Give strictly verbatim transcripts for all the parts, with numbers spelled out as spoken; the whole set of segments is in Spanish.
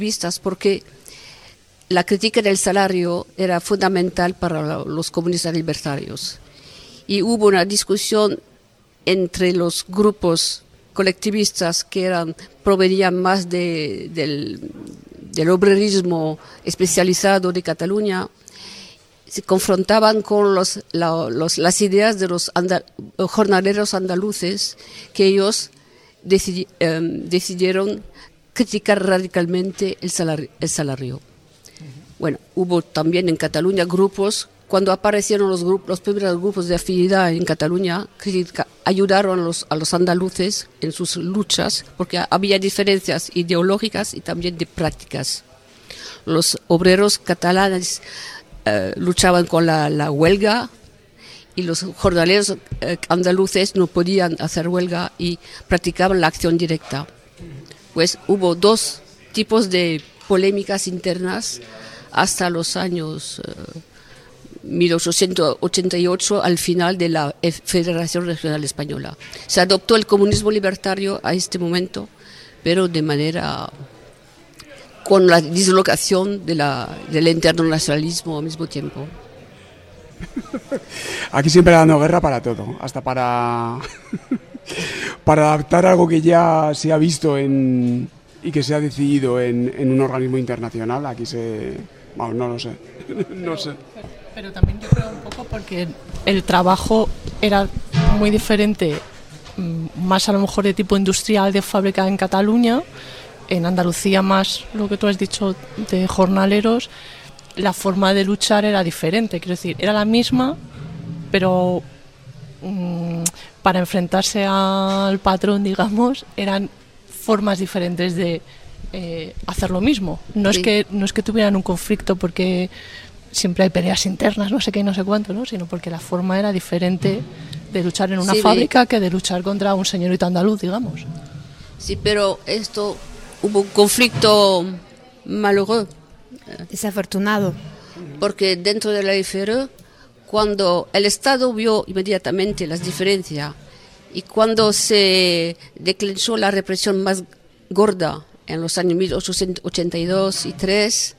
vistas porque la crítica del salario era fundamental para los comunistas libertarios. Y hubo una discusión entre los grupos colectivistas que eran, provenían más de, del, del obrerismo especializado de Cataluña, se confrontaban con los, la, los, las ideas de los andal, jornaleros andaluces, que ellos decidi, eh, decidieron criticar radicalmente el salario, el salario. Bueno, hubo también en Cataluña grupos, cuando aparecieron los, grupos, los primeros grupos de afinidad en Cataluña, que ayudaron a los, a los andaluces en sus luchas, porque había diferencias ideológicas y también de prácticas. Los obreros catalanes eh, luchaban con la, la huelga y los jornaleros eh, andaluces no podían hacer huelga y practicaban la acción directa. Pues hubo dos tipos de polémicas internas hasta los años eh, mil ochocientos ochenta y ocho, al final de la Federación Regional Española. Se adoptó el comunismo libertario a este momento, pero de manera con la dislocación de la, del internacionalismo al mismo tiempo. Aquí siempre dando guerra para todo, hasta para, para adaptar algo que ya se ha visto en, y que se ha decidido en, en un organismo internacional. Aquí se... Bueno, no lo sé, no sé. Pero también yo creo un poco porque el trabajo era muy diferente, más a lo mejor de tipo industrial, de fábrica en Cataluña, en Andalucía más lo que tú has dicho de jornaleros, la forma de luchar era diferente, quiero decir, era la misma, pero mmm, para enfrentarse al patrón, digamos, eran formas diferentes de eh, hacer lo mismo. No, sí. es que, no es que tuvieran un conflicto porque siempre hay peleas internas, no sé qué, no sé cuánto, ¿no? Sino porque la forma era diferente de luchar en una sí, fábrica de... que de luchar contra un señorito andaluz, digamos. Sí, pero esto, hubo un conflicto malheureux. Desafortunado. Porque dentro de la F R, cuando el Estado vio inmediatamente las diferencias y cuando se declenchó la represión más gorda en los años mil ochocientos ochenta y dos y tres,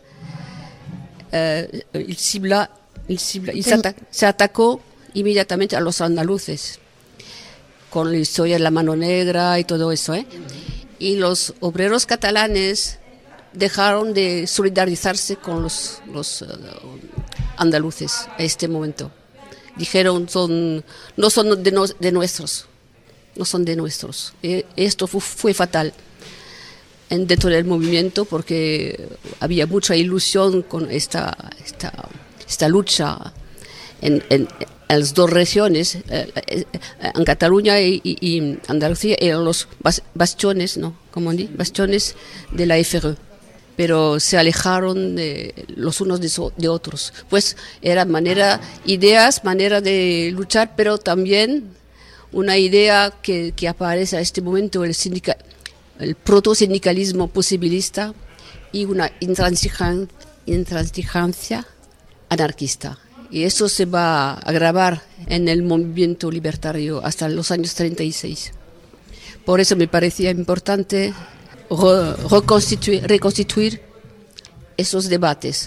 eh, el Cibla, el Cibla, y se, ata- se atacó inmediatamente a los andaluces con la historia de la mano negra y todo eso, ¿eh? Y los obreros catalanes dejaron de solidarizarse con los, los uh, andaluces a este momento. Dijeron, son, no son de, no, de nuestros, no son de nuestros. Y esto fue, fue fatal en, dentro del movimiento porque había mucha ilusión con esta, esta, esta lucha en, en, en las dos regiones, eh, en Cataluña y, y, y Andalucía, eran los bastiones, ¿no? Como di, bastiones de la F R. Pero se alejaron de los unos de, so, de otros. Pues eran manera, ideas, manera de luchar, pero también una idea que, que aparece a este momento, el, sindica, el protosindicalismo posibilista y una intransigencia, intransigencia anarquista. Y eso se va a agravar en el movimiento libertario hasta los años treinta y seis. Por eso me parecía importante reconstituir, reconstituir esos debates.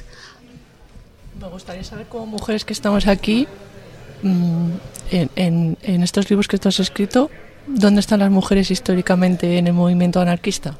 Me gustaría saber, como mujeres que estamos aquí, en, en, en estos libros que tú has escrito, ¿dónde están las mujeres históricamente en el movimiento anarquista?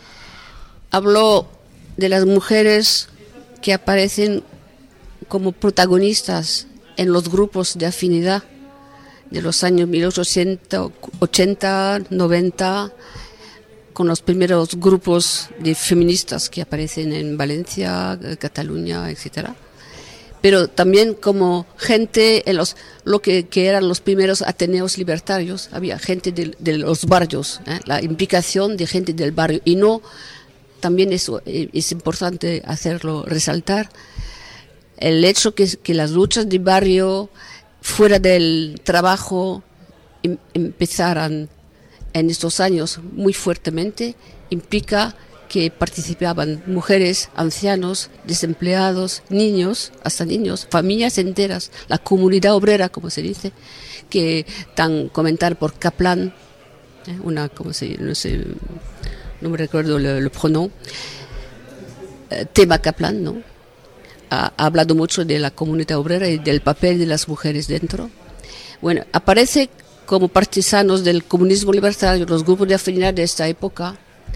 Hablo de las mujeres que aparecen como protagonistas en los grupos de afinidad de los años mil ochocientos ochenta, noventa, con los primeros grupos de feministas que aparecen en Valencia, Cataluña, etcétera. Pero también como gente en los lo que, que eran los primeros ateneos libertarios, había gente de, de los barrios, ¿eh? La implicación de gente del barrio. Y no, también eso es importante hacerlo resaltar, el hecho que, que las luchas de barrio fuera del trabajo em, empezaran en estos años muy fuertemente, implica que participaban mujeres, ancianos, desempleados, niños, hasta niños, familias enteras, la comunidad obrera, como se dice, que tan comentar por Kaplan, eh, una, como se no sé, no me recuerdo el, el pronombre, eh, Tema Kaplan, ¿no? Ha, ha hablado mucho de la comunidad obrera y del papel de las mujeres dentro. Bueno, aparece como partisanos del comunismo libertario los grupos de afinidad de esta época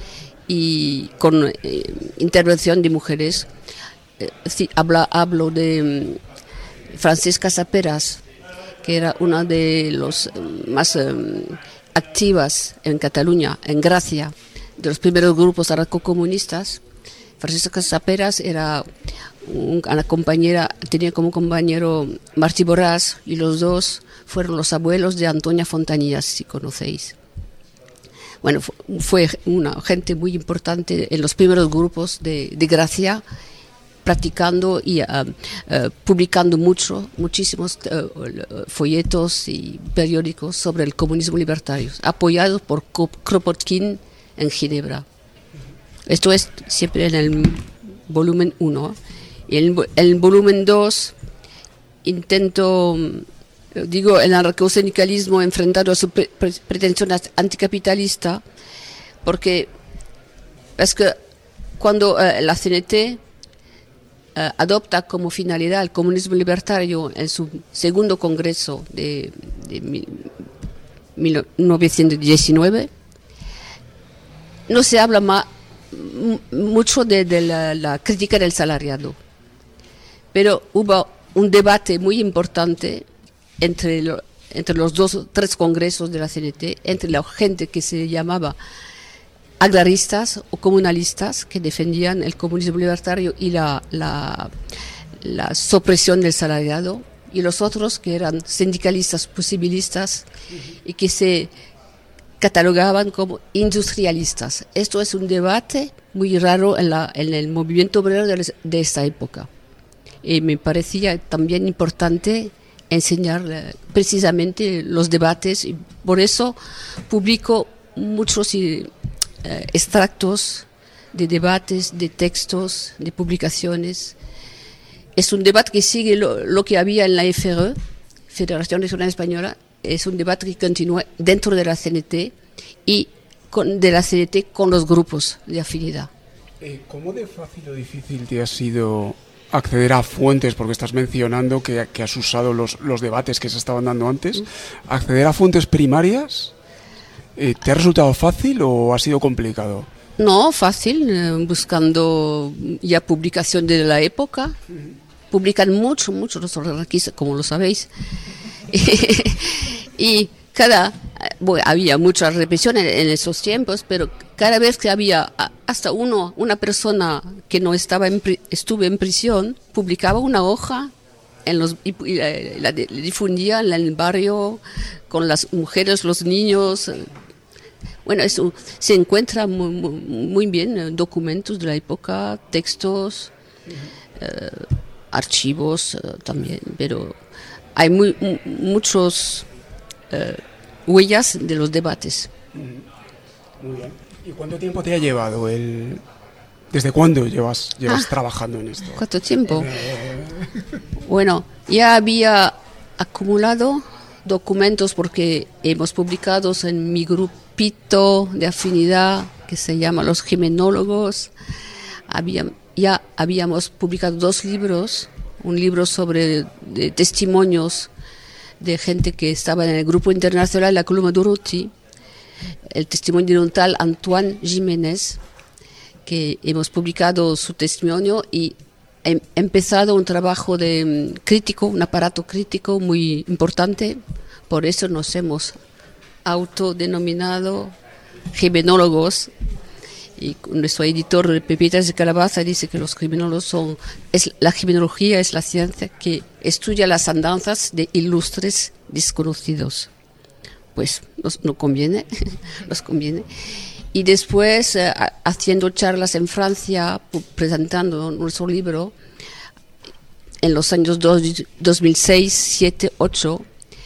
y con eh, intervención de mujeres. Eh, sí, habla, hablo de um, Francisca Saperas, que era una de las um, más um, activas en Cataluña, en Gracia, de los primeros grupos anarcocomunistas. Francisca Saperas era un, una compañera, tenía como compañero Martí Borràs, y los dos fueron los abuelos de Antonia Fontanillas, si conocéis. Bueno, fue una gente muy importante en los primeros grupos de, de Gracia, practicando y uh, uh, publicando mucho, muchísimos uh, folletos y periódicos sobre el comunismo libertario, apoyados por Kropotkin en Ginebra. Esto es siempre en el volumen uno. Y en el volumen dos intento, digo, el anarcosindicalismo enfrentado a su pre pretensión anticapitalista, porque es que cuando uh, la C N T uh, adopta como finalidad el comunismo libertario en su segundo congreso de, de mil, mil novecientos diecinueve, no se habla más mucho de, de la, la crítica del salariado, pero hubo un debate muy importante entre, lo, entre los dos tres congresos de la C N T, entre la gente que se llamaba agraristas o comunalistas, que defendían el comunismo libertario y la, la, la supresión del salariado, y los otros que eran sindicalistas posibilistas y que se catalogaban como industrialistas. Esto es un debate muy raro en, la, en el movimiento obrero de, de esta época. Y me parecía también importante enseñar eh, precisamente los debates, y por eso publico muchos eh, extractos de debates, de textos, de publicaciones. Es un debate que sigue lo, lo que había en la F R E, Federación Regional Española. Es un debate que continúa dentro de la C N T y con, de la C N T con los grupos de afinidad. Eh, ¿Cómo de fácil o difícil te ha sido acceder a fuentes? Porque estás mencionando que, que has usado los, los debates que se estaban dando antes. ¿Acceder a fuentes primarias eh, te ha resultado fácil o ha sido complicado? No, fácil, eh, buscando ya publicación de la época. Publican mucho, mucho los anarquistas, como lo sabéis. Y cada, bueno, había mucha represión en, en esos tiempos, pero cada vez que había hasta uno, una persona que no estaba en, estuve en prisión, publicaba una hoja en los, y, y la, la difundía en el barrio con las mujeres, los niños. Bueno, eso se encuentra muy, muy, muy bien, documentos de la época, textos, eh, archivos eh, también, pero hay muy, muchos eh, huellas de los debates. Muy bien. ¿Y cuánto tiempo te ha llevado el...? ¿Desde cuándo llevas, llevas ah, trabajando en esto? ¿Cuánto tiempo? Bueno, ya había acumulado documentos porque hemos publicado en mi grupito de afinidad que se llama Los Jimenólogos. Había, ya habíamos publicado dos libros, un libro sobre de testimonios de gente que estaba en el grupo internacional La Columna Durruti, el testimonio de un tal Antoine Jiménez, que hemos publicado su testimonio y he empezado un trabajo de um, crítico, un aparato crítico muy importante. Por eso nos hemos autodenominado criminólogos, y nuestro editor Pepitas de Calabaza dice que los criminólogos son, es, la criminología es la ciencia que estudia las andanzas de ilustres desconocidos. Pues nos, nos conviene, nos conviene. Y después, eh, haciendo charlas en Francia, presentando nuestro libro, en los años dos mil seis, siete, ocho,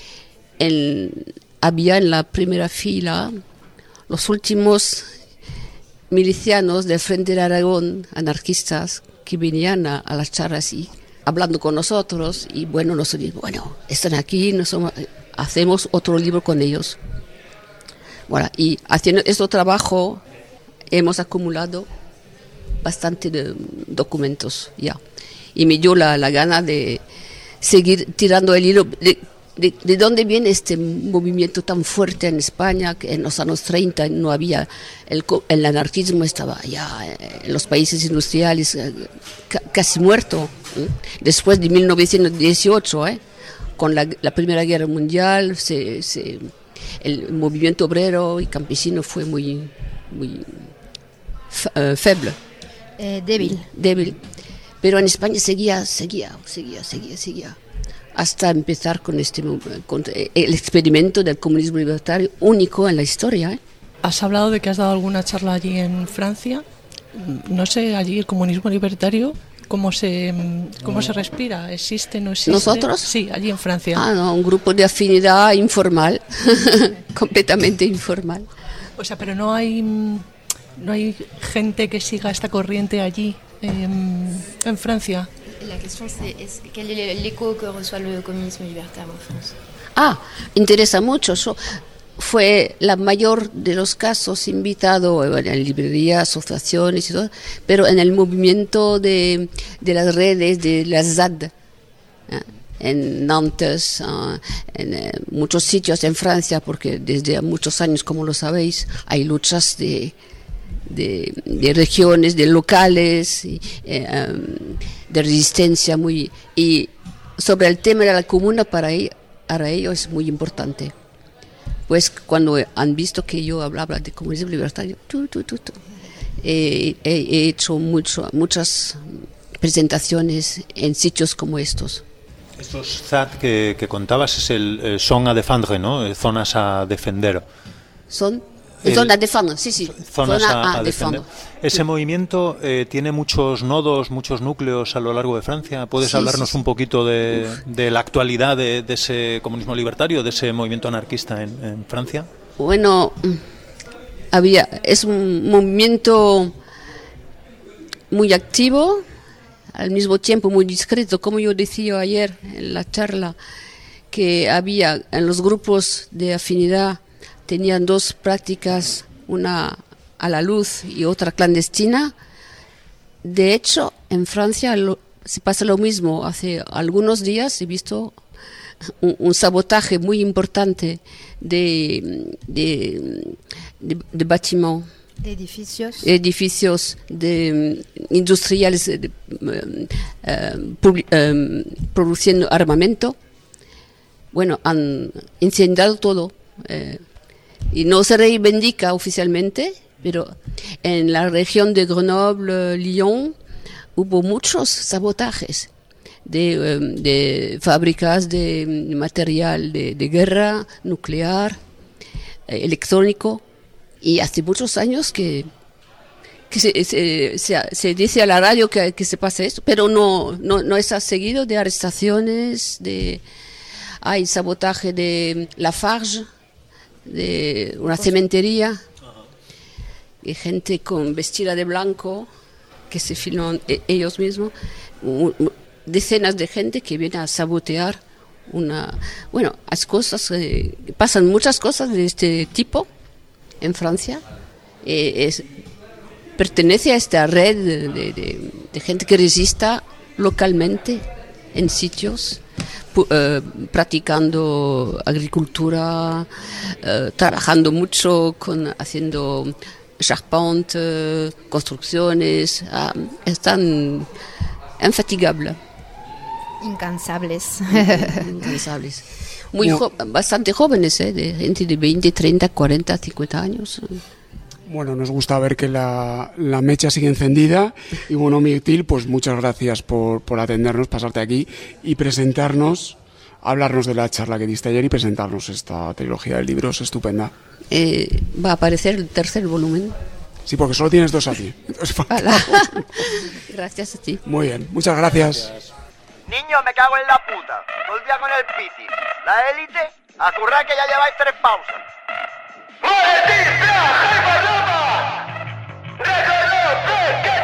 en, había en la primera fila los últimos milicianos del Frente de Aragón, anarquistas, que venían a, a las charlas y hablando con nosotros, y bueno, nosotros, bueno, están aquí, nosotros hacemos otro libro con ellos. Bueno, y haciendo este trabajo hemos acumulado bastante de documentos ya. Y me dio la, la gana de seguir tirando el hilo de, de, de dónde viene este movimiento tan fuerte en España, que en los años treinta no había, el, el anarquismo estaba ya en los países industriales ca, casi muerto. ¿eh? Después de mil novecientos dieciocho, ¿eh? con la, la Primera Guerra Mundial, se, se, el movimiento obrero y campesino fue muy, muy uh, feble. Eh, débil. Débil. Pero en España seguía, seguía, seguía, seguía, seguía. Hasta empezar con este con el experimento del comunismo libertario único en la historia. ¿eh? Has hablado de que has dado alguna charla allí en Francia. No sé, allí el comunismo libertario, ¿cómo se, cómo se respira? ¿Existe, no existe? ¿Nosotros? Sí, allí en Francia. Ah, no, un grupo de afinidad informal, completamente informal. O sea, pero no hay, no hay gente que siga esta corriente allí en, en Francia. La cuestión es quel es el eco que reçoit el comunismo libertario en Francia. Ah, interesa mucho. So, fue la mayor de los casos invitado en librerías, asociaciones y todo, pero en el movimiento de, de las redes de la Z A D, ¿eh? en Nantes, uh, en eh, muchos sitios en Francia, porque desde muchos años, como lo sabéis, hay luchas de, de, de regiones, de locales, y, eh, um, de resistencia muy... Y sobre el tema de la comuna, para ello, para ello es muy importante. Pues cuando han visto que yo hablaba de comunismo libertario, tu, tu, tu, tu, eh, he, he hecho mucho, muchas presentaciones en sitios como estos. Estos Z A D que, que contabas es el eh, Son a Defendre, ¿no? Zonas a defender. Son El, zona de defender, sí, sí. Zonas zona a, a, a defender. defender. Ese sí. movimiento eh, tiene muchos nodos, muchos núcleos a lo largo de Francia. ¿Puedes sí, hablarnos sí, sí. un poquito de, de la actualidad de, de ese comunismo libertario, de ese movimiento anarquista en, en Francia? Bueno, había es un movimiento muy activo, al mismo tiempo muy discreto, como yo decía ayer en la charla, que había en los grupos de afinidad, tenían dos prácticas, una a la luz y otra clandestina. De hecho, en Francia lo, se pasa lo mismo. Hace algunos días he visto un, un sabotaje muy importante de, de, de, de bâtiments. De edificios. Edificios de, industriales de, uh, uh, pu- uh, produciendo armamento. Bueno, han incendiado todo. Eh, y no se reivindica oficialmente, pero en la región de Grenoble, Lyon, hubo muchos sabotajes de, um, de fábricas de material de, de guerra, nuclear, eh, electrónico, y hace muchos años que, que se, se, se, se dice a la radio que, que se pasa esto, pero no, no, no está seguido de arrestaciones, de hay sabotaje de Lafarge, de una cementería, y gente con vestida de blanco que se filman ellos mismos, decenas de gente que viene a sabotear una, bueno, las cosas, eh, pasan muchas cosas de este tipo en Francia. Eh, es, pertenece a esta red de, de, de gente que resista localmente en sitios, Uh, practicando agricultura, uh, trabajando mucho, con, haciendo charpente, construcciones, uh, están infatigables. Incansables. Incansables. Muy jo- bastante jóvenes, ¿eh? De gente de veinte, treinta, cuarenta, cincuenta años. Bueno, nos gusta ver que la, la mecha sigue encendida y bueno, Mirtil, pues muchas gracias por, por atendernos, pasarte aquí y presentarnos, hablarnos de la charla que diste ayer y presentarnos esta trilogía de libros estupenda. Eh, va a aparecer el tercer volumen. Sí, porque solo tienes dos aquí. Entonces, gracias a ti. Muy bien, muchas gracias. Niño, me cago en la puta. Todo el día con el piti. La élite, a currar que ya lleváis tres pausas. ¡Maldita jefa!